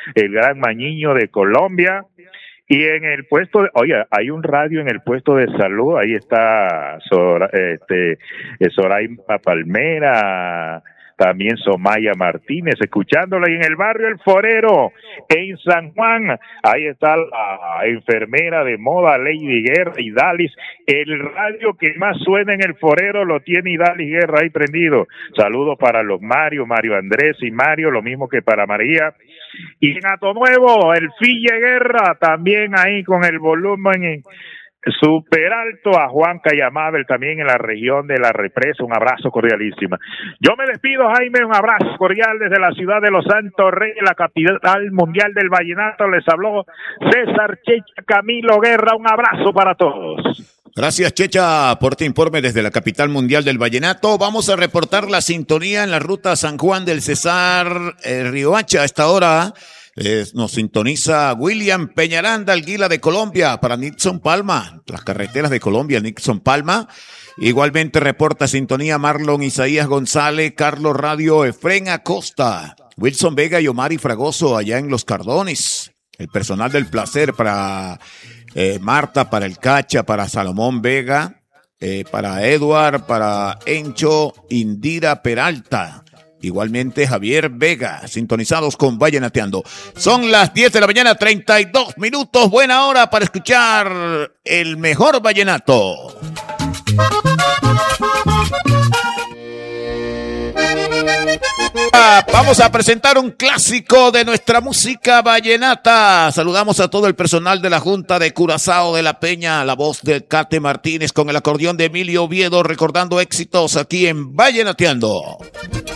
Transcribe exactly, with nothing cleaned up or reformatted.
el Gran Mañiño de Colombia. Y en el puesto, de, oye, hay un radio en el puesto de salud, ahí está Sor, este, Soraima Palmera, también Somaya Martínez, escuchándola. Y en el barrio El Forero, en San Juan, ahí está la enfermera de moda Lady Guerra y Dalis. El radio que más suena en El Forero lo tiene Dalis Guerra ahí prendido. Saludos para los Mario, Mario Andrés y Mario, lo mismo que para María. Y en Ato Nuevo, el Fille Guerra, también ahí con el volumen super alto, a Juan Cayamabel también en la región de La Represa. Un abrazo cordialísimo. Yo me despido, Jaime, un abrazo cordial desde la ciudad de Los Santos Reyes, la capital mundial del vallenato. Les habló César Checha Camilo Guerra. Un abrazo para todos. Gracias, Checha, por este informe desde la capital mundial del vallenato. Vamos a reportar la sintonía en la ruta San Juan del Cesar eh, Riohacha. A esta hora eh, nos sintoniza William Peñaranda, Alguila de Colombia, para Nixon Palma, las carreteras de Colombia, Nixon Palma. Igualmente reporta sintonía Marlon Isaías González, Carlos Radio Efren Acosta, Wilson Vega y Omar y Fragoso allá en Los Cardones. El personal del placer para Eh, Marta, para el Cacha, para Salomón Vega, eh, para Edward, para Encho, Indira Peralta, igualmente Javier Vega, sintonizados con Vallenateando. Son las diez de la mañana, treinta y dos minutos, buena hora para escuchar el mejor vallenato. Vamos a presentar un clásico de nuestra música vallenata. Saludamos a todo el personal de la Junta de Curazao de la Peña, la voz de Cate Martínez con el acordeón de Emilio Oviedo, recordando éxitos aquí en Vallenateando.